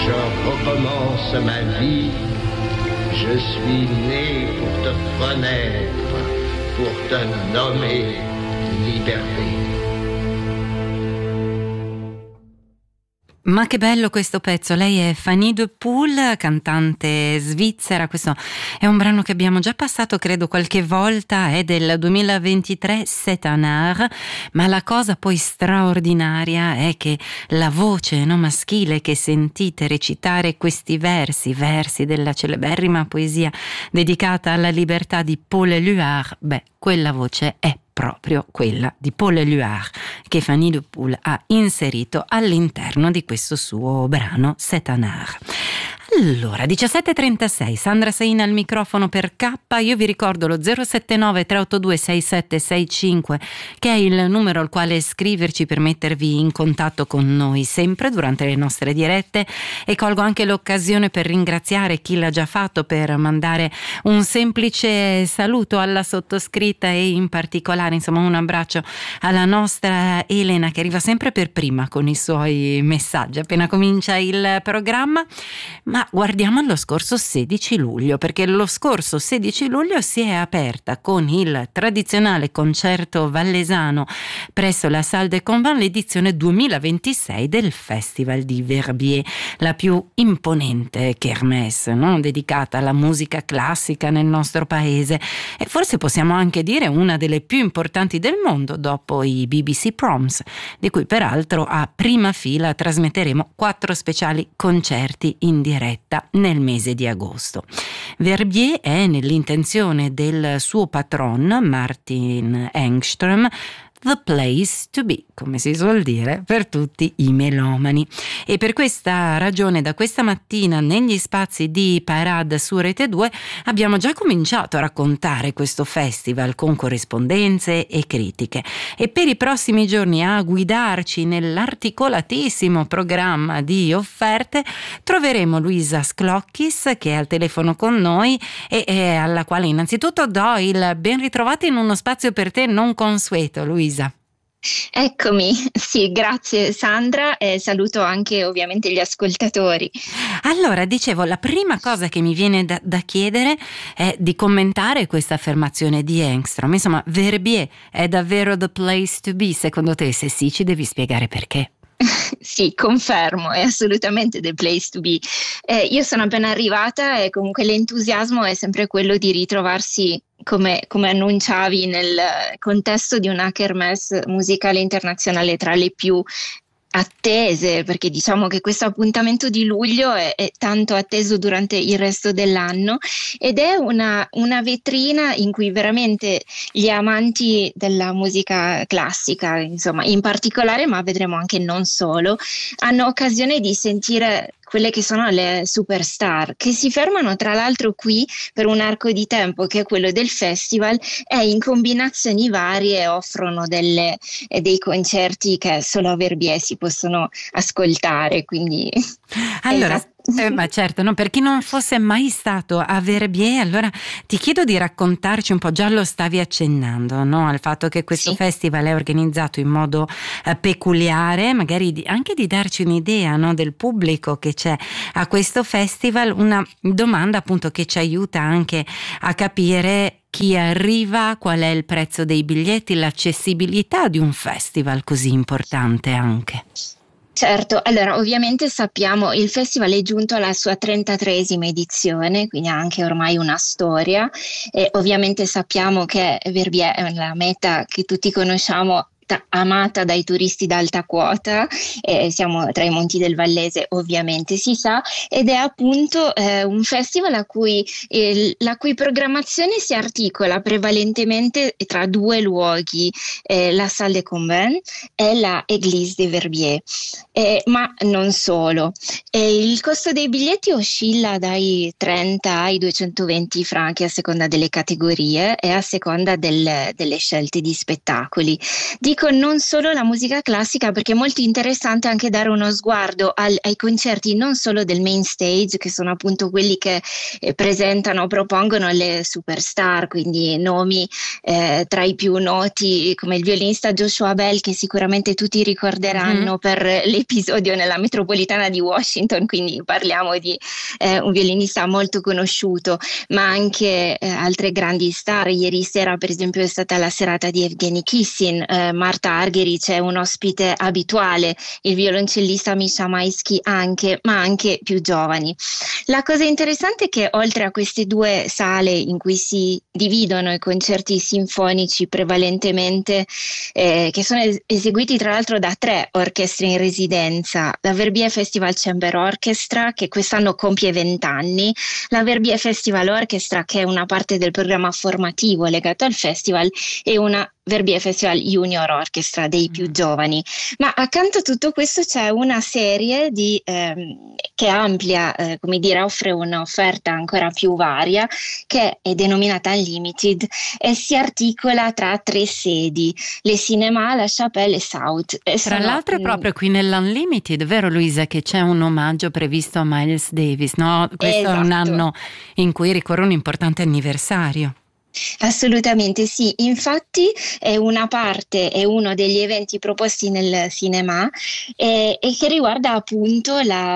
je recommence ma vie. Je suis né pour te connaître, pour te nommer liberté. Ma che bello questo pezzo. Lei è Fanny de Poel, cantante svizzera. Questo è un brano che abbiamo già passato credo qualche volta, è del 2023, C'est un art, ma la cosa poi straordinaria è che la voce maschile che sentite recitare questi versi della celeberrima poesia dedicata alla libertà di Paul Éluard, quella voce è proprio quella di Paul Éluard che Fanny de Poel ha inserito all'interno di questo suo brano C'est un art. Allora, 17:36, Sandra Saina al microfono per K. Io vi ricordo lo 079 382 6765 che è il numero al quale scriverci per mettervi in contatto con noi sempre durante le nostre dirette, e colgo anche l'occasione per ringraziare chi l'ha già fatto, per mandare un semplice saluto alla sottoscritta e in particolare un abbraccio alla nostra Elena, che arriva sempre per prima con i suoi messaggi appena comincia il programma. Ma guardiamo allo scorso 16 luglio, perché lo scorso 16 luglio si è aperta con il tradizionale concerto vallesano presso la Salle de Combin l'edizione 2026 del Festival di Verbier, la più imponente kermesse, dedicata alla musica classica nel nostro paese, e forse possiamo anche dire una delle più importanti del mondo dopo i BBC Proms, di cui peraltro a prima fila trasmetteremo 4 speciali concerti in diretta nel mese di agosto. Verbier è nell'intenzione del suo patron Martin Engström the place to be, come si suol dire, per tutti i melomani. E per questa ragione da questa mattina negli spazi di Parade su Rete 2 abbiamo già cominciato a raccontare questo festival con corrispondenze e critiche, e per i prossimi giorni a guidarci nell'articolatissimo programma di offerte troveremo Luisa Sclocchis, che è al telefono con noi e alla quale innanzitutto do il ben ritrovata in uno spazio per te non consueto. Luisa. Eccomi, sì, grazie Sandra, e saluto anche ovviamente gli ascoltatori. Allora, dicevo, la prima cosa che mi viene da chiedere è di commentare questa affermazione di Engström. Insomma, Verbier è davvero the place to be, secondo te? Se sì, ci devi spiegare perché. Sì, confermo, è assolutamente the place to be. Io sono appena arrivata e comunque l'entusiasmo è sempre quello di ritrovarsi, come annunciavi, nel contesto di una kermesse musicale internazionale tra le più attese, perché diciamo che questo appuntamento di luglio è tanto atteso durante il resto dell'anno, ed è una vetrina in cui veramente gli amanti della musica classica, insomma, in particolare, ma vedremo anche non solo, hanno occasione di sentire quelle che sono le superstar, che si fermano tra l'altro qui per un arco di tempo che è quello del festival, e in combinazioni varie offrono dei concerti che solo a Verbier si possono ascoltare, quindi allora ma certo, per chi non fosse mai stato a Verbier, allora ti chiedo di raccontarci un po', già lo stavi accennando, al fatto che questo festival è organizzato in modo peculiare, magari anche di darci un'idea del pubblico che c'è a questo festival, una domanda appunto che ci aiuta anche a capire chi arriva, qual è il prezzo dei biglietti, l'accessibilità di un festival così importante anche. Certo, allora ovviamente sappiamo il festival è giunto alla sua 33esima edizione, quindi ha anche ormai una storia, e ovviamente sappiamo che Verbier è la meta che tutti conosciamo, amata dai turisti d'alta quota, siamo tra i Monti del Vallese, ovviamente si sa, ed è appunto un festival la cui programmazione si articola prevalentemente tra 2 luoghi, la Salle de Combin e la Église de Verbier, ma non solo. Il costo dei biglietti oscilla dai 30 ai 220 franchi a seconda delle categorie e a seconda delle scelte di spettacoli. Di dico non solo la musica classica, perché è molto interessante anche dare uno sguardo ai concerti non solo del main stage, che sono appunto quelli che propongono le superstar, quindi nomi tra i più noti come il violinista Joshua Bell, che sicuramente tutti ricorderanno per l'episodio nella metropolitana di Washington, quindi parliamo di un violinista molto conosciuto, ma anche altre grandi star. Ieri sera per esempio è stata la serata di Evgeny Kissin, Marta Argerich è un ospite abituale, il violoncellista Misha Maisky anche, ma anche più giovani. La cosa interessante è che oltre a queste due sale in cui si dividono i concerti sinfonici prevalentemente, che sono eseguiti tra l'altro da 3 orchestre in residenza, la Verbier Festival Chamber Orchestra, che quest'anno compie 20 anni, la Verbier Festival Orchestra, che è una parte del programma formativo legato al festival, e una Verbier Festival Junior Orchestra dei più giovani. Ma accanto a tutto questo c'è una serie che amplia, come dire, offre un'offerta ancora più varia, che è denominata Unlimited e si articola tra 3 sedi: le Cinema, la Chapelle e South. Tra l'altro è proprio qui nell'Unlimited, vero Luisa, che c'è un omaggio previsto a Miles Davis, no? Questo è un anno in cui ricorre un importante anniversario. Assolutamente sì, infatti è una parte, è uno degli eventi proposti nel cinema e che riguarda appunto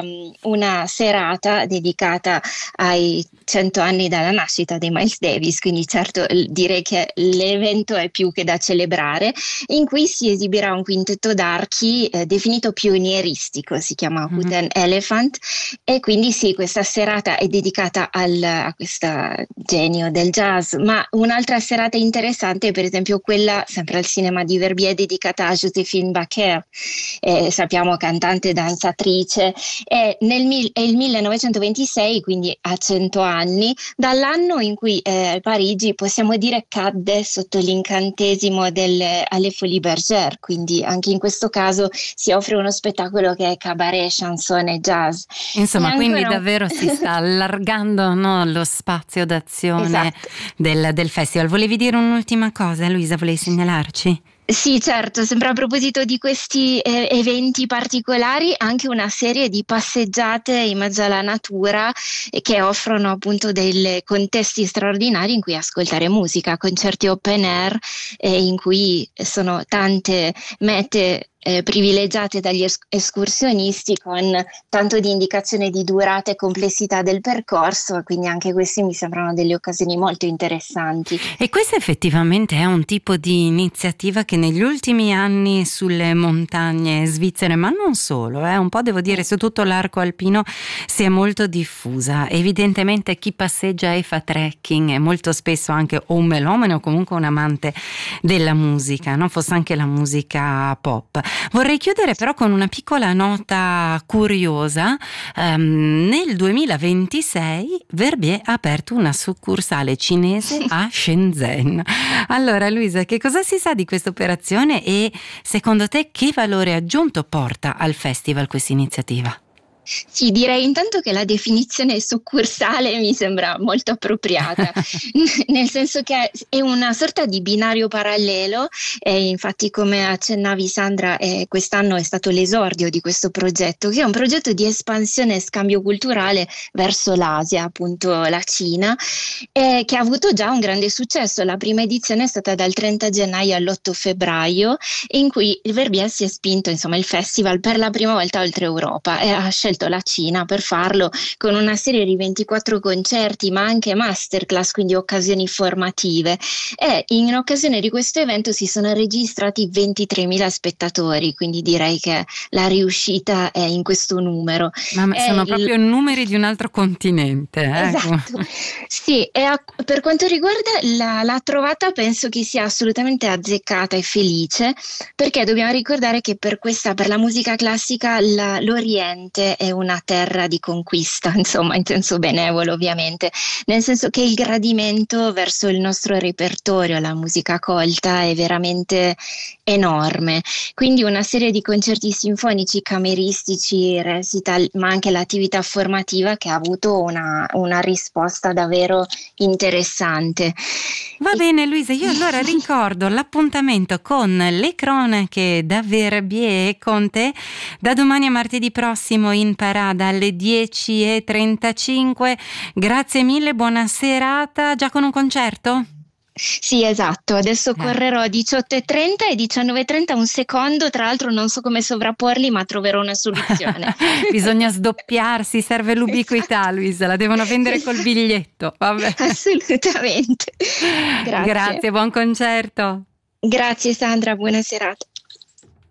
una serata dedicata ai 100 anni dalla nascita di Miles Davis, quindi certo direi che l'evento è più che da celebrare, in cui si esibirà un quintetto d'archi definito pionieristico, si chiama Wooden Elephant, e quindi sì, questa serata è dedicata a questo genio del jazz, ma un'altra serata interessante è per esempio quella sempre al cinema di Verbier dedicata a Joséphine Baker, sappiamo cantante, danzatrice, è il 1926, quindi a 100 anni dall'anno in cui Parigi possiamo dire cadde sotto l'incantesimo alle Folies Bergère, quindi anche in questo caso si offre uno spettacolo che è cabaret, chanson e jazz. Insomma, quindi davvero si sta allargando, no, lo spazio d'azione del festival. Volevi dire un'ultima cosa, Luisa, volevi segnalarci? Sì, certo, sempre a proposito di questi eventi particolari, anche una serie di passeggiate in mezzo alla natura che offrono appunto dei contesti straordinari in cui ascoltare musica, concerti open air in cui sono tante mete privilegiate dagli escursionisti, con tanto di indicazione di durata e complessità del percorso, quindi anche questi mi sembrano delle occasioni molto interessanti. E questo effettivamente è un tipo di iniziativa che negli ultimi anni sulle montagne svizzere, ma non solo, un po' devo dire su tutto l'arco alpino, si è molto diffusa. Evidentemente chi passeggia e fa trekking è molto spesso anche o un melomane o comunque un amante della musica, no? Fosse anche la musica pop. Vorrei chiudere però con una piccola nota curiosa. Nel 2026 Verbier ha aperto una succursale cinese a Shenzhen. Allora Luisa, che cosa si sa di questa operazione e secondo te che valore aggiunto porta al festival questa iniziativa? Sì, direi intanto che la definizione succursale mi sembra molto appropriata, nel senso che è una sorta di binario parallelo, e infatti come accennavi Sandra, quest'anno è stato l'esordio di questo progetto, che è un progetto di espansione e scambio culturale verso l'Asia, appunto la Cina, che ha avuto già un grande successo. La prima edizione è stata dal 30 gennaio all'8 febbraio, in cui il Verbier si è spinto, insomma, il festival per la prima volta oltre Europa e ha scelto la Cina per farlo, con una serie di 24 concerti ma anche masterclass, quindi occasioni formative, e in occasione di questo evento si sono registrati 23.000 spettatori, quindi direi che la riuscita è in questo numero. Ma sono proprio numeri di un altro continente. Esatto. Sì, e per quanto riguarda la trovata, penso che sia assolutamente azzeccata e felice, perché dobbiamo ricordare che per la musica classica l'Oriente è una terra di conquista, insomma, in senso benevolo ovviamente, nel senso che il gradimento verso il nostro repertorio, la musica colta, è veramente enorme. Quindi una serie di concerti sinfonici, cameristici, recital, ma anche l'attività formativa che ha avuto una risposta davvero interessante. Va bene Luisa, io allora ricordo l'appuntamento con le cronache da Verbier e con te da domani a martedì prossimo in Parada alle 10:35. Grazie mille, buona serata. Già con un concerto? Sì, esatto, adesso correrò a 18:30 e 19:30 un secondo, tra l'altro non so come sovrapporli, ma troverò una soluzione. Bisogna sdoppiarsi, serve l'ubiquità, Luisa, la devono vendere col biglietto. Vabbè. Assolutamente. Grazie. Grazie, buon concerto. Grazie Sandra, buona serata.